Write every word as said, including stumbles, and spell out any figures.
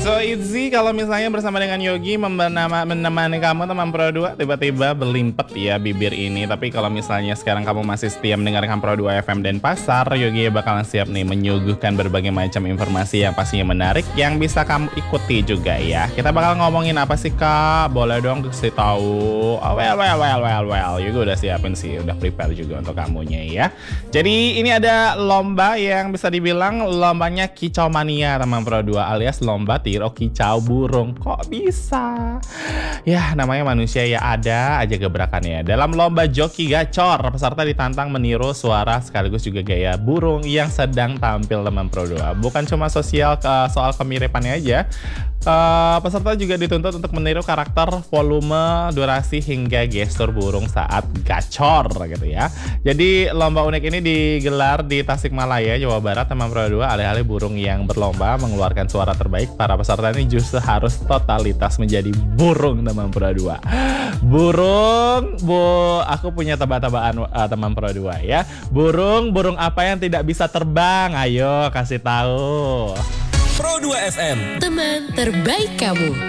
So easy kalau misalnya bersama dengan Yogi membenama- menemani kamu teman Pro dua, tiba-tiba berlimpet ya bibir ini. Tapi kalau misalnya sekarang kamu masih setia mendengarkan Pro dua F M dan Pasar, Yogi bakalan siap nih menyuguhkan berbagai macam informasi yang pastinya menarik yang bisa kamu ikuti juga ya. Kita bakal ngomongin apa sih Kak? Boleh dong kasih tahu. Oh, well well well well well. Yogi udah siapin sih, udah prepare juga untuk kamunya ya. Jadi ini ada lomba yang bisa dibilang lombanya kicau mania teman Pro dua, alias lomba tiro kicau burung. Kok bisa? Ya namanya manusia ya, ada aja gebrakannya. Dalam lomba joki gacor, peserta ditantang meniru suara sekaligus juga gaya burung yang sedang tampil teman Pro dua. Bukan cuma sosial ke soal kemiripannya aja. Uh, peserta juga dituntut untuk meniru karakter, volume, durasi hingga gestur burung saat gacor gitu ya. Jadi lomba unik ini digelar di Tasikmalaya, Jawa Barat teman Pro dua. Alih-alih burung yang berlomba mengeluarkan suara terbaik, para peserta ini justru harus totalitas menjadi burung teman Pro dua. Burung, bu, aku punya tebak-tebakan uh, teman Pro dua ya. Burung, burung apa yang tidak bisa terbang? Ayo kasih tahu. Pro dua F M, teman terbaik kamu.